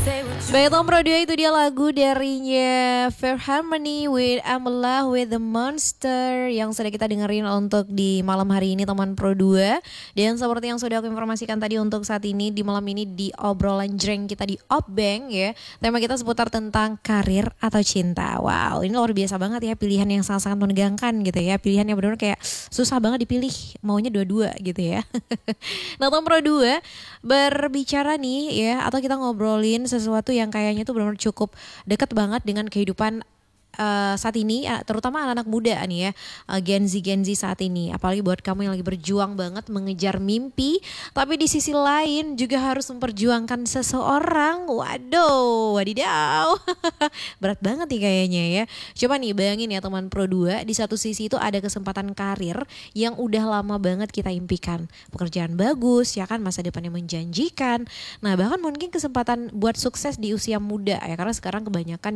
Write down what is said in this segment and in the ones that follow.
Baik, Tom Pro 2 itu dia lagu darinya Fair Harmony with I'm in Love with the Monster yang sudah kita dengerin untuk di malam hari ini teman Pro 2. Dan seperti yang sudah aku informasikan tadi untuk saat ini di malam ini di obrolan jreng kita di Opbang ya. Tema kita seputar tentang karir atau cinta. Wow, ini luar biasa banget ya, pilihan yang sangat-sangat menegangkan gitu ya. Pilihan yang benar-benar kayak susah banget dipilih, maunya dua-dua gitu ya. Nah, Tom Pro 2 berbicara nih ya, atau kita ngobrolin sesuatu yang kayaknya tuh benar-benar cukup dekat banget dengan kehidupan saat ini, terutama anak-anak muda nih ya, Gen Z saat ini. Apalagi buat kamu yang lagi berjuang banget mengejar mimpi, tapi di sisi lain juga harus memperjuangkan seseorang. Waduh, wadidaw. Berat banget nih kayaknya ya. Coba nih bayangin ya teman Pro 2, di satu sisi itu ada kesempatan karir yang udah lama banget kita impikan. Pekerjaan bagus ya kan, masa depan yang menjanjikan. Nah, bahkan mungkin kesempatan buat sukses di usia muda ya, karena sekarang kebanyakan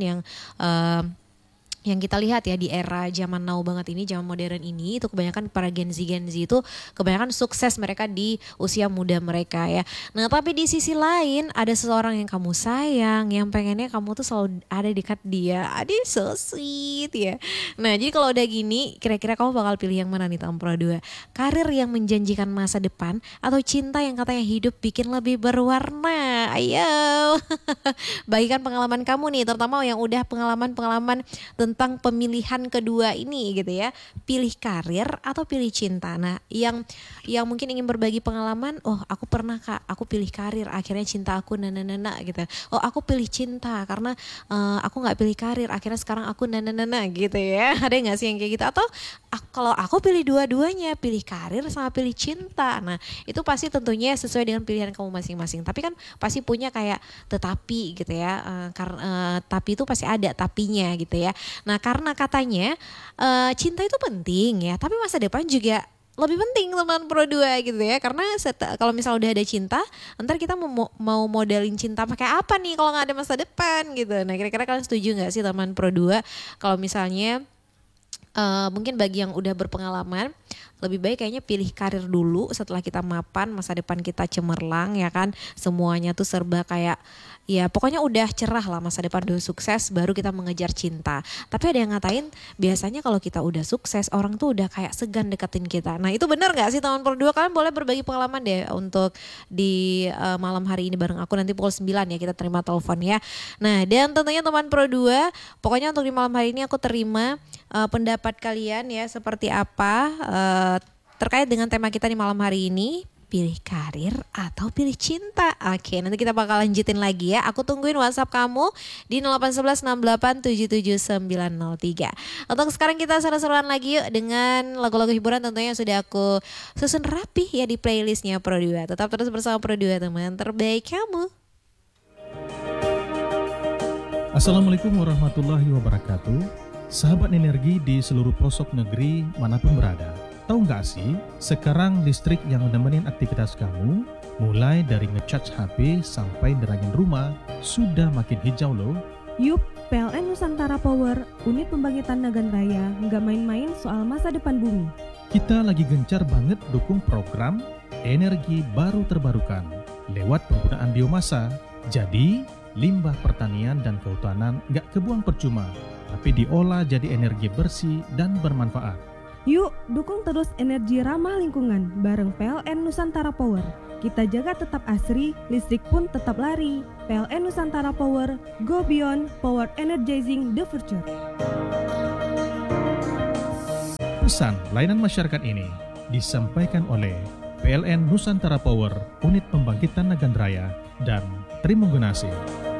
yang kita lihat ya di era zaman now banget ini, zaman modern ini, itu kebanyakan para Gen Z itu kebanyakan sukses mereka di usia muda mereka ya. Nah, tapi di sisi lain ada seseorang yang kamu sayang, yang pengennya kamu tuh selalu ada dekat dia. Aduh, so sweet ya. Nah, jadi kalau udah gini, kira-kira kamu bakal pilih yang mana nih Tom Pro 2? Karir yang menjanjikan masa depan atau cinta yang katanya hidup bikin lebih berwarna? Ayo. Bagikan pengalaman kamu nih, terutama yang udah pengalaman tentang pemilihan kedua ini gitu ya. Pilih karir atau pilih cinta. Nah, yang mungkin ingin berbagi pengalaman, oh aku pernah Kak, aku pilih karir, akhirnya cinta aku nana gitu. Oh aku pilih cinta karena aku gak pilih karir, akhirnya sekarang aku nana gitu ya. Ada gak sih yang kayak gitu? Atau kalau aku pilih dua-duanya, pilih karir sama pilih cinta. Nah, itu pasti tentunya sesuai dengan pilihan kamu masing-masing. Tapi kan pasti punya kayak tetapi gitu ya. Karena tapi itu pasti ada tapinya gitu ya. Nah, karena katanya cinta itu penting ya, tapi masa depan juga lebih penting teman Pro 2 gitu ya. Karena kalau misalnya udah ada cinta, ntar kita mau modelin cinta pakai apa nih kalau gak ada masa depan gitu. Nah, kira-kira kalian setuju gak sih teman Pro 2 kalau misalnya mungkin bagi yang udah berpengalaman, lebih baik kayaknya pilih karir dulu setelah kita mapan, masa depan kita cemerlang ya kan, semuanya tuh serba kayak ya pokoknya udah cerah lah, masa depan udah sukses, baru kita mengejar cinta. Tapi ada yang ngatain biasanya kalau kita udah sukses, orang tuh udah kayak segan deketin kita. Nah, itu benar gak sih teman Pro 2? Kalian boleh berbagi pengalaman deh untuk di malam hari ini bareng aku, nanti pukul 9 ya kita terima telepon ya. Nah, dan tentunya teman Pro 2, pokoknya untuk di malam hari ini aku terima pendapat kalian ya, seperti apa terkait dengan tema kita di malam hari ini. Pilih karir atau pilih cinta? Oke, nanti kita bakal lanjutin lagi ya. Aku tungguin WhatsApp kamu di 081168779903. Untuk sekarang kita seru-seruan lagi yuk dengan lagu-lagu hiburan tentunya yang sudah aku susun rapi ya di playlistnya Pro 2. Tetap terus bersama Pro 2, teman terbaik kamu. Assalamualaikum warahmatullahi wabarakatuh. Sahabat energi di seluruh pelosok negeri manapun berada. Tahu nggak sih, sekarang listrik yang menemenin aktivitas kamu, mulai dari ngecharge HP sampai derangin rumah, sudah makin hijau loh. Yup, PLN Nusantara Power, unit pembangkitan Nagan Raya, nggak main-main soal masa depan bumi. Kita lagi gencar banget dukung program energi baru terbarukan lewat penggunaan biomasa. Jadi, limbah pertanian dan kehutanan nggak kebuang percuma, tapi diolah jadi energi bersih dan bermanfaat. Yuk, dukung terus energi ramah lingkungan bareng PLN Nusantara Power. Kita jaga tetap asri, listrik pun tetap lari. PLN Nusantara Power, go beyond, power energizing the future. Pesan layanan masyarakat ini disampaikan oleh PLN Nusantara Power, unit pembangkitan Nagan Raya dan Trimenggunasi.